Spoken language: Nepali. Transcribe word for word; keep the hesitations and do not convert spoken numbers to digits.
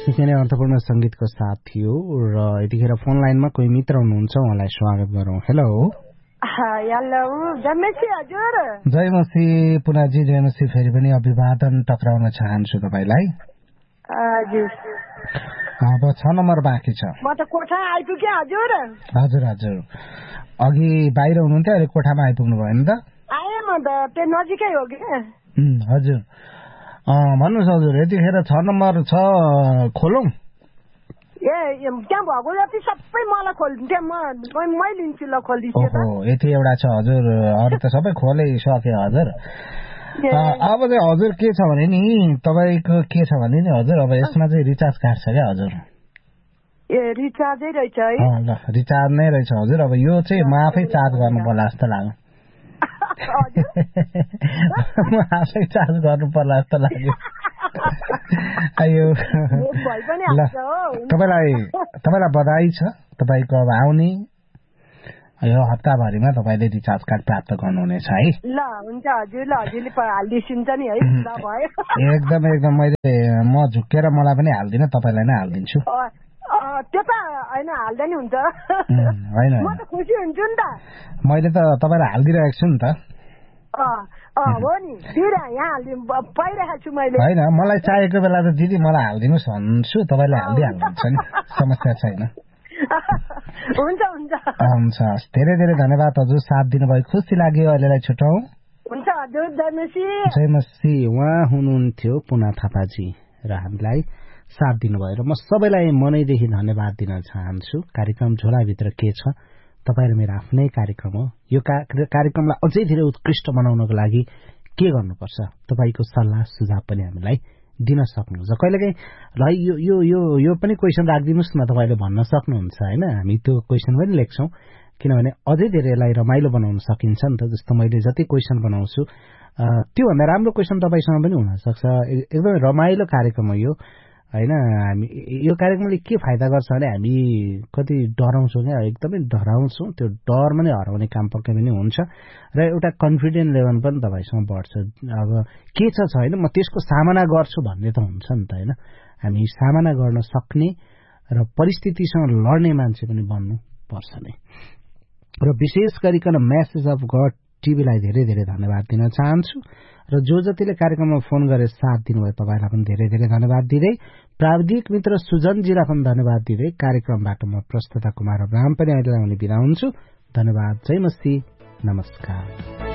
निकै नै अर्थपूर्ण संगीतको साथ थियो र यतिखेर फोन लाइनमा कोही मित्र हुनुहुन्छ, उहाँलाई स्वागत गरौँ। हेलो हेलो जयमसी हजुर। जयमसी पुनाजी, जयमसी फेरि पनि अभिवादन टक्राउन चाहन्छु तपाईलाई। हजुर अब छ नम्बर बाँकी छ। म त कोठा आइपुगेँ हजुर। हजुर हजुर, अघि बाहिर हुनुहुन्थ्यो, अहिले कोठामा आइपुग्नु भयो नि त? आएँ म त, त्यो नजिकै हो कि। हजुर भन्नुहोस् हजुर, यतिखेर छ नम्बर छ खोलौँ? ए त्यहाँ भएको जति सबै मलाई खोलिदिन्थ्यो, म मै लिन्छु ल, खोलिदिन्छु। ओहो यति एउटा छ हजुर, अरू त सबै खोलै सक्यो हजुर। अब चाहिँ हजुर के छ भने नि, तपाईँको के छ भने नि हजुर, अब यसमा चाहिँ रिचार्ज काट्छ क्या हजुर। ए रिचार्जै रहेछ है? ल रिचार्ज नै रहेछ हजुर। अब यो चाहिँ म आफै चार्ज गर्नु पर्ला जस्तो लाग्यो। म आफै चार्ज गर्नु पर्ला जस्तो लाग्यो। अयो ल, तपाईँलाई तपाईँलाई बधाई छ। तपाईँको अब आउने यो हप्ताभरिमा तपाईँले रिचार्ज कार्ड प्राप्त गर्नुहुनेछ है। ल हुन्छ हजुर, ल हजुरले हालिदिन्छ नि है। ल भयो, एकदम एकदम। मैले म झुकेर मलाई पनि हाल्दिनँ, तपाईँलाई नै हालिदिन्छु। त्यो त होइन, हाल्दा नि हुन्छ होइन, म त खुसी हुन्छु नि त। मैले त तपाईँलाई हालिदिइरहेको छु नि त। हो नि, यहाँ हालिदिनु पाइरहेको छु मैले। होइन, मलाई चाहिएको बेला त दिदी मलाई हालिदिनुहोस् भन्छु, तपाईँले हालिदिइहाल्नुहुन्छ नि, समस्या छैन। हुन्छ हुन्छ हुन्छ, धेरै धेरै धन्यवाद हजुर, साथ दिनुभयो, खुसी लाग्यो। अहिलेलाई छुटाउँ। हुन्छ हजुर, जयमसी। जयमसी उहाँ हुनुहुन्थ्यो पुना थापाजी, र हामीलाई साथ दिनुभयो, र म सबैलाई मनैदेखि धन्यवाद दिन चाहन्छु। कार्यक्रम झोलाभित्र के छ, तपाईँ र मेरो आफ्नै कार्यक्रम हो। यो कार्यक्रमलाई अझै धेरै उत्कृष्ट बनाउनको लागि के गर्नुपर्छ, तपाईँको सल्लाह सुझाव पनि हामीलाई दिन सक्नुहुन्छ। कहिलेकाहीँ ल यो यो यो यो पनि क्वेसन राखिदिनुहोस् न, तपाईँले भन्न सक्नुहुन्छ होइन। हामी त्यो क्वेसन पनि लेख्छौँ, किनभने अझै धेरै यसलाई रमाइलो बनाउन सकिन्छ नि त। जस्तो मैले जति क्वेसन बनाउँछु त्योभन्दा राम्रो क्वेसन तपाईँसँग पनि हुनसक्छ। एकदमै रमाइलो कार्यक्रम हो यो होइन। हामी यो कार्यक्रमले के फाइदा गर्छ भने हामी कति डराउँछौँ क्या, एकदमै डराउँछौँ। त्यो डर पनि हराउने काम पक्कै पनि हुन्छ, र एउटा कन्फिडेन्ट लेभल पनि तपाईँसँग बढ्छ। अब के छ होइन, म त्यसको सामना गर्छु भन्ने त हुन्छ नि त होइन। हामी सामना गर्न सक्ने र परिस्थितिसँग लड्ने मान्छे पनि बन्नु पर्छ नै। र विशेष गरिकन मेसेज अफ गड टिभीलाई धेरै धेरै धन्यवाद दिन चाहन्छु, र जो जतिले कार्यक्रममा फोन गरेर साथ दिनुभयो तपाईँलाई पनि धेरै धेरै धन्यवाद दिँदै, प्राविधिक मित्र सुजनजीलाई पनि धन्यवाद दिँदै, कार्यक्रमबाट म प्रस्तुता कुमार अब्राहम पनि अहिले बिदा हुन्छु। धन्यवाद, जयमसी, नमस्कार।